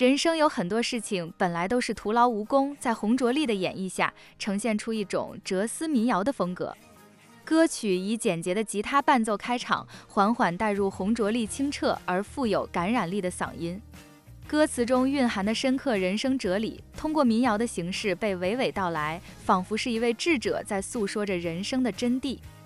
人生有很多事情本来都是徒劳无功，在洪卓立的演绎下，呈现出一种哲思民谣的风格。歌曲以简洁的吉他伴奏开场，缓缓带入洪卓立清澈而富有感染力的嗓音。歌词中蕴含的深刻人生哲理，通过民谣的形式被娓娓道来，仿佛是一位智者在诉说着人生的真谛。